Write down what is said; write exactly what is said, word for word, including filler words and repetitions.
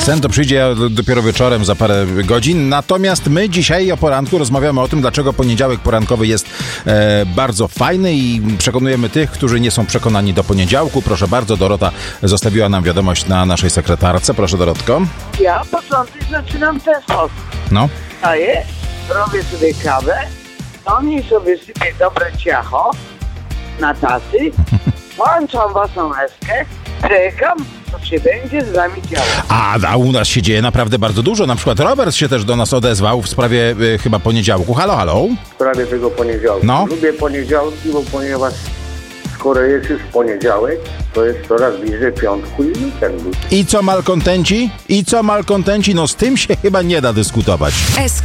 Sen to przyjdzie dopiero wieczorem za parę godzin. Natomiast my dzisiaj o poranku rozmawiamy o tym, dlaczego poniedziałek porankowy jest e, bardzo fajny i przekonujemy tych, którzy nie są przekonani do poniedziałku. Proszę bardzo, Dorota zostawiła nam wiadomość na naszej sekretarce. Proszę, Dorotko. Ja początek zaczynam w ten sposób. No. Wstaję, robię sobie kawę, do niej sobie sypię dobre ciacho na tacy, włączam własną eskę, czekam, co się będzie z nami działo. A, a u nas się dzieje naprawdę bardzo dużo. Na przykład Robert się też do nas odezwał w sprawie y, chyba poniedziałku. Halo, halo? W sprawie tego poniedziałku. No. Lubię poniedziałki, bo ponieważ skoro jest już poniedziałek, to jest coraz bliżej piątku i weekendu. I co malkontenci? I co malkontenci? No z tym się chyba nie da dyskutować.